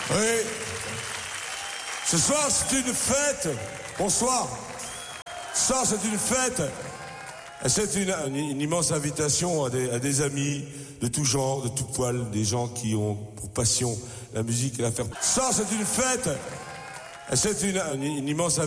Oui. Ce soir, c'est une fête. Bonsoir. Ce soir, c'est une fête. C'est une immense invitation à des amis de tout genre, de tout poil, des gens qui ont pour passion la musique et la faire. Ce soir, c'est une fête. C'est une immense invitation.